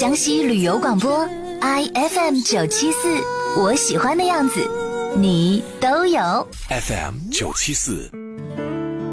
江西旅游广播 IFM974，我喜欢的样子，你都有。 FM 974。